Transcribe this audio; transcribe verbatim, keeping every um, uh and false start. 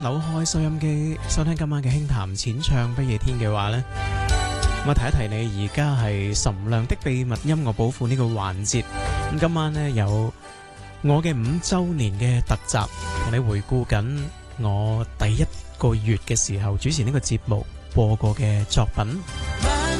扭開收音機收聽今晚嘅輕談淺唱不夜天嘅話呢，我提一提你，而家係岑亮的秘密音樂寶庫呢個環節。咁今晚呢，有我嘅五周年嘅特集，同你回顧緊我第一個月嘅時候主持呢個節目播過嘅作品。